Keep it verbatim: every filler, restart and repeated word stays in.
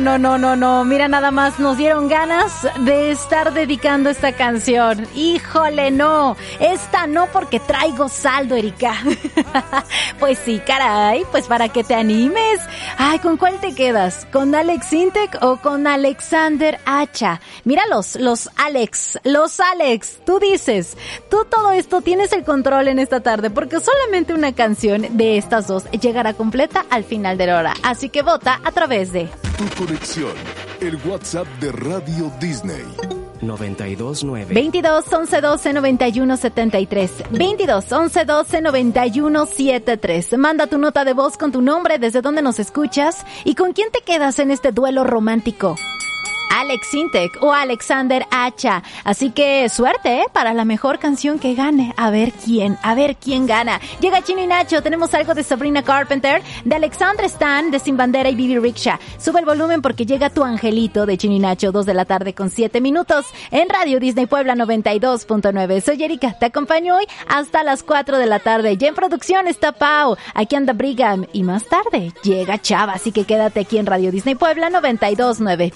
No, no, no, no, mira, nada más nos dieron ganas de estar dedicando esta canción. Híjole, no, esta no porque traigo saldo, Erika. Pues sí, caray, pues para que te animes. Ay, ¿con cuál te quedas? ¿Con Alex Intec o con Alexander Hacha? Míralos, los Alex, los Alex, tú dices, tú todo esto tienes el control en esta tarde porque solamente una canción de estas dos llegará completa al final de la hora. Así que vota a través de... Tu conexión, el WhatsApp de Radio Disney. noventa y dos nueve. veintidós, once, doce, noventa y uno, setenta y tres. veintidós, once, doce, noventa y uno, setenta y tres. Manda tu nota de voz con tu nombre, desde dónde nos escuchas y con quién te quedas en este duelo romántico. Alex Intec o Alexander Hacha. Así que suerte, ¿eh? Para la mejor canción que gane. A ver quién, a ver quién gana. Llega Chino y Nacho, tenemos algo de Sabrina Carpenter, de Alexandra Stan, de Sin Bandera y Bibi Riksha. Sube el volumen porque llega Tu Angelito de Chino y Nacho, dos de la tarde con siete minutos, en Radio Disney Puebla noventa y dos punto nueve. Soy Erika, te acompaño hoy hasta las cuatro de la tarde. Ya en producción está Pau, aquí anda Brigham y más tarde llega Chava, así que quédate aquí en Radio Disney Puebla noventa y dos punto nueve.